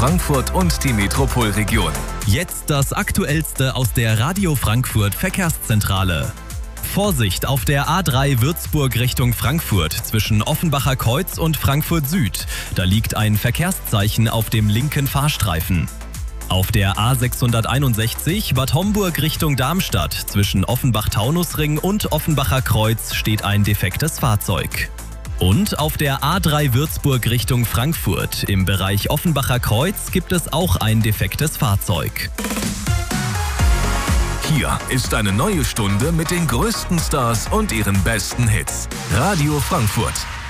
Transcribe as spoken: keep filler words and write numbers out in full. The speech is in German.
Frankfurt und die Metropolregion. Jetzt das Aktuellste aus der Radio Frankfurt Verkehrszentrale. Vorsicht auf der A drei Würzburg Richtung Frankfurt zwischen Offenbacher Kreuz und Frankfurt Süd. Da liegt ein Verkehrszeichen auf dem linken Fahrstreifen. Auf der A sechshunderteinundsechzig Bad Homburg Richtung Darmstadt zwischen Offenbach-Taunusring und Offenbacher Kreuz steht ein defektes Fahrzeug. Und auf der A drei Würzburg Richtung Frankfurt im Bereich Offenbacher Kreuz gibt es auch ein defektes Fahrzeug. Hier ist eine neue Stunde mit den größten Stars und ihren besten Hits. Radio Frankfurt.